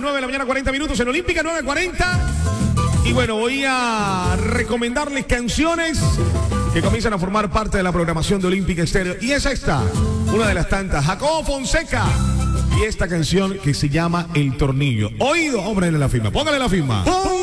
9 de la mañana, 40 minutos en Olímpica, 9:40. Y bueno, voy a recomendarles canciones que comienzan a formar parte de la programación de Olímpica Estéreo. Y es esta, una de las tantas, Jacobo Fonseca. Y esta canción que se llama El Tornillo. Oído, hombre, en la firma. Póngale la firma.